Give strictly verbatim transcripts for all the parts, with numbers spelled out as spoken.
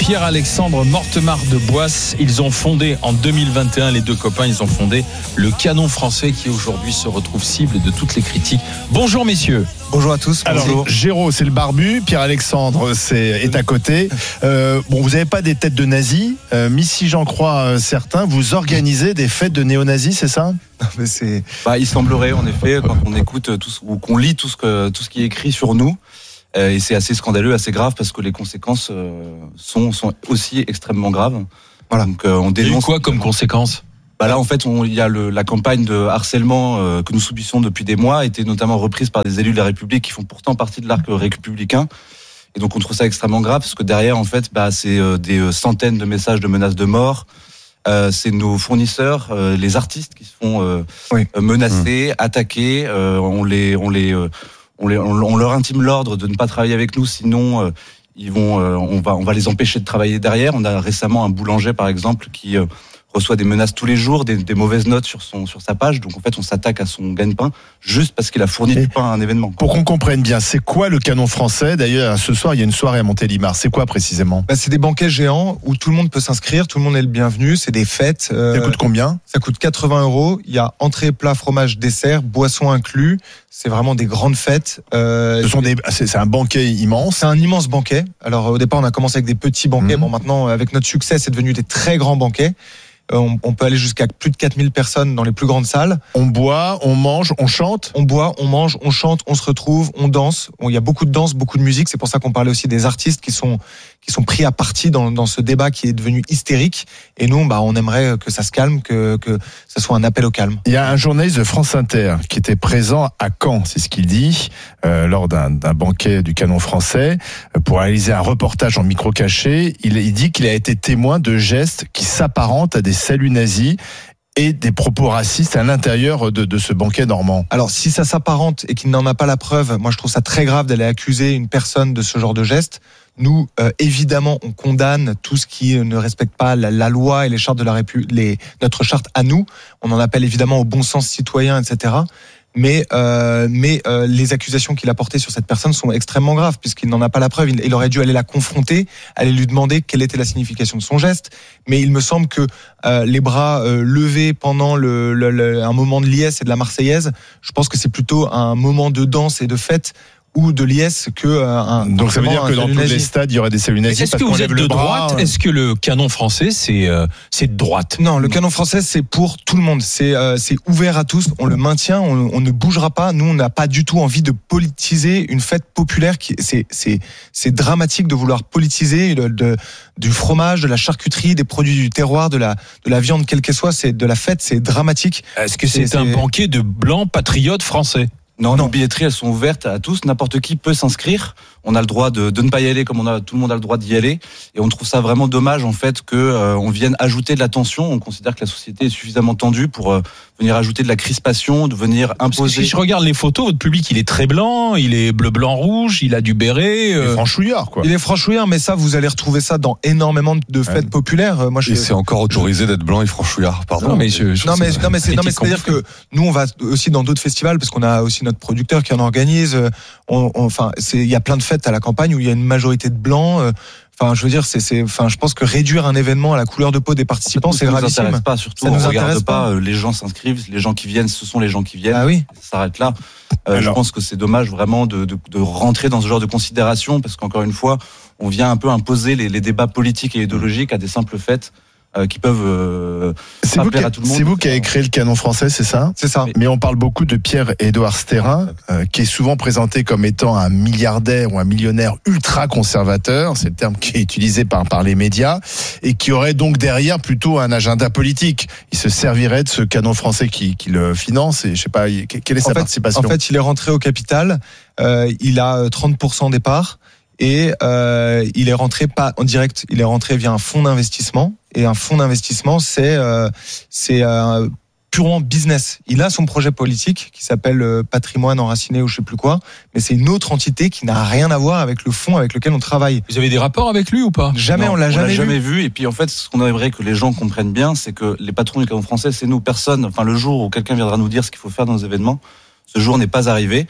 Pierre-Alexandre Mortemart de Boisse. Ils ont fondé en deux mille vingt et un, les deux copains, ils ont fondé le Canon Français qui aujourd'hui se retrouve cible de toutes les critiques. Bonjour messieurs. Bonjour à tous. Alors, bonjour. Géraud, c'est le barbu. Pierre-Alexandre c'est, est à côté. Euh, bon, vous n'avez pas des têtes de nazis, euh, mais si j'en crois euh, certains, vous organisez des fêtes de néo-nazis, c'est ça ? Non, mais c'est... Bah, il semblerait, en effet, quand on écoute tout ce, ou qu'on lit tout ce, que, tout ce qui est écrit sur nous, euh, et c'est assez scandaleux, assez grave, parce que les conséquences euh, sont, sont aussi extrêmement graves. Voilà, donc euh, on dénonce. Il y a eu quoi comme conséquence ? Bah là, en fait, il y a le, la campagne de harcèlement euh, que nous subissons depuis des mois, a été notamment reprise par des élus de la République qui font pourtant partie de l'arc républicain. Et donc, on trouve ça extrêmement grave, parce que derrière, en fait, bah, c'est euh, des centaines de messages de menaces de mort. Euh, c'est nos fournisseurs, euh, les artistes qui se font euh, oui. menacer, mmh. attaquer. Euh, on les, on les, euh, on les, on, on leur intime l'ordre de ne pas travailler avec nous, sinon euh, ils vont, euh, on va, on va les empêcher de travailler derrière. On a récemment un boulanger, par exemple, qui euh, reçoit des menaces tous les jours, des, des mauvaises notes sur son sur sa page. Donc en fait, on s'attaque à son gagne-pain juste parce qu'il a fourni Et du pain à un événement. Pour qu'on comprenne bien, c'est quoi le Canon Français ? D'ailleurs, ce soir, il y a une soirée à Montélimar. C'est quoi précisément ? Bah, c'est des banquets géants où tout le monde peut s'inscrire, tout le monde est le bienvenu. C'est des fêtes. Euh, ça coûte combien ? Ça coûte quatre-vingts euros. Il y a entrée, plat, fromage, dessert, boisson inclus. C'est vraiment des grandes fêtes. Euh, ce sont des, c'est, c'est un banquet immense. C'est un immense banquet. Alors au départ, on a commencé avec des petits banquets. Mmh. Bon, maintenant, avec notre succès, c'est devenu des très grands banquets. On, on peut aller jusqu'à plus de quatre mille personnes dans les plus grandes salles. On boit, on mange, on chante. On boit, on mange, on chante, on se retrouve, on danse. Bon, il y a beaucoup de danse, beaucoup de musique. C'est pour ça qu'on parlait aussi des artistes qui sont qui sont pris à partie dans, dans ce débat qui est devenu hystérique. Et nous, bah, on aimerait que ça se calme, que que ça soit un appel au calme. Il y a un journaliste de France Inter qui était présent à Caen, c'est ce qu'il dit, euh, lors d'un, d'un banquet du Canon Français, pour réaliser un reportage en micro caché. Il, il dit qu'il a été témoin de gestes qui s'apparentent à des saluts nazis et des propos racistes à l'intérieur de, de ce banquet normand. Alors, si ça s'apparente et qu'il n'en a pas la preuve, moi je trouve ça très grave d'aller accuser une personne de ce genre de geste. Nous, euh, évidemment, on condamne tout ce qui ne respecte pas la, la loi et les chartes de la République, les, notre charte à nous. On en appelle évidemment au bon sens citoyen, et cetera. Mais, euh, mais euh, les accusations qu'il a portées sur cette personne sont extrêmement graves, puisqu'il n'en a pas la preuve. Il, il aurait dû aller la confronter, aller lui demander quelle était la signification de son geste. Mais il me semble que euh, les bras euh, levés pendant le, le, le, un moment de liesse et de la Marseillaise, je pense que c'est plutôt un moment de danse et de fête ou de liesse que euh, un. Donc ça veut dire que dans tous les stades il y aurait des saluts nazis. Est-ce parce que qu'on vous êtes lève de le bras, droite ? Est-ce que le Canon Français c'est euh, c'est de droite ? Non, le Canon Français c'est pour tout le monde. C'est euh, c'est ouvert à tous. On le maintient. On, on ne bougera pas. Nous on n'a pas du tout envie de politiser une fête populaire. Qui c'est c'est c'est dramatique de vouloir politiser de, de du fromage, de la charcuterie, des produits du terroir, de la de la viande quelle qu'elle soit. C'est de la fête. C'est dramatique. Est-ce que c'est, c'est un banquet de blancs patriotes français ? Non, nos billetteries, elles sont ouvertes à tous. N'importe qui peut s'inscrire. On a le droit de, de ne pas y aller, comme on a, tout le monde a le droit d'y aller. Et on trouve ça vraiment dommage, en fait, que euh, on vienne ajouter de la tension. On considère que la société est suffisamment tendue pour euh, venir ajouter de la crispation, de venir imposer. Si je regarde les photos, votre public, il est très blanc, il est bleu, blanc, rouge, il a du béret. Euh... Il est franchouillard, quoi. Il est franchouillard, mais ça, vous allez retrouver ça dans énormément de fêtes ouais. populaires. Moi, je et c'est encore autorisé d'être blanc et franchouillard, pardon. Non, mais, je, je non, mais, non, mais c'est, non, mais c'est-à-dire que nous, on va aussi dans d'autres festivals, parce qu'on a aussi notre producteur qui en organise. On, on, enfin, c'est, il y a plein de fêtes à la campagne où il y a une majorité de blancs. Enfin, je veux dire, c'est, c'est, enfin, je pense que réduire un événement à la couleur de peau des participants, en fait, c'est gravissime. Ça nous intéresse pas, surtout. Ça on nous regarde intéresse pas. pas. Les gens s'inscrivent, les gens qui viennent, ce sont les gens qui viennent. Ah oui. Ça s'arrête là. Euh, je pense que c'est dommage vraiment de, de, de rentrer dans ce genre de considération, parce qu'encore une fois, on vient un peu imposer les, les débats politiques et idéologiques à des simples fêtes. Qui peuvent euh, c'est vous, plaire à tout le monde. C'est vous qui avez créé le Canon Français, c'est ça ? C'est ça. Mais on parle beaucoup de Pierre-Édouard Stérin, euh, qui est souvent présenté comme étant un milliardaire ou un millionnaire ultra conservateur, c'est le terme qui est utilisé par, par les médias, et qui aurait donc derrière plutôt un agenda politique. Il se servirait de ce Canon Français qui, qui le finance, et je sais pas, quelle est sa en fait, participation ? En fait, il est rentré au capital, euh, il a trente pour cent des parts, et euh, il est rentré pas en direct, il est rentré via un fonds d'investissement. Et un fonds d'investissement, c'est euh, c'est euh, purement business. Il a son projet politique qui s'appelle euh, Patrimoine enraciné ou je sais plus quoi, mais c'est une autre entité qui n'a rien à voir avec le fonds avec lequel on travaille. Vous avez des rapports avec lui ou pas ? Jamais, non, on l'a on jamais, l'a vu. jamais vu. Et puis en fait, ce qu'on aimerait que les gens comprennent bien, c'est que les patrons du Canon Français, c'est nous. Personne. Enfin, le jour où quelqu'un viendra nous dire ce qu'il faut faire dans nos événements, ce jour n'est pas arrivé.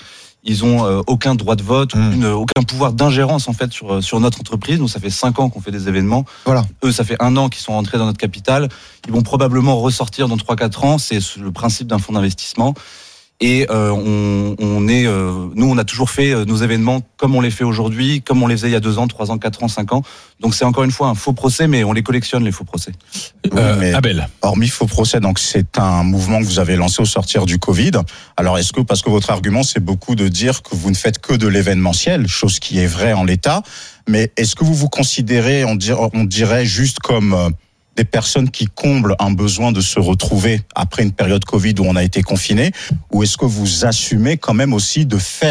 Ils ont euh, aucun droit de vote, Mmh. aucune, aucun pouvoir d'ingérence en fait sur sur notre entreprise. Nous, ça fait cinq ans qu'on fait des événements. Voilà. Eux, ça fait un an qu'ils sont entrés dans notre capital. Ils vont probablement ressortir dans trois quatre ans. C'est le principe d'un fonds d'investissement. Et euh, on, on est, euh, nous, on a toujours fait euh, nos événements comme on les fait aujourd'hui, comme on les faisait il y a deux ans, trois ans, quatre ans, cinq ans. Donc c'est encore une fois un faux procès, mais on les collectionne les faux procès. Euh, mais- Abel. Hormis faux procès, donc c'est un mouvement que vous avez lancé au sortir du Covid. Alors est-ce que, parce que votre argument, c'est beaucoup de dire que vous ne faites que de l'événementiel, chose qui est vraie en l'état, mais est-ce que vous vous considérez, on dirait, on dirait juste comme euh, des personnes qui comblent un besoin de se retrouver après une période Covid où on a été confiné, ou est-ce que vous assumez quand même aussi de faire